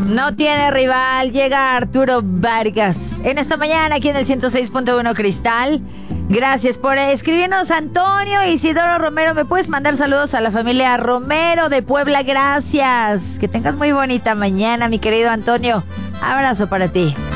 No tiene rival, llega Arturo Vargas en esta mañana aquí en el 106.1 Cristal. Gracias por escribirnos, Antonio Isidoro Romero. ¿Me puedes mandar saludos a la familia Romero de Puebla? Gracias. Que tengas muy bonita mañana, mi querido Antonio. Abrazo para ti.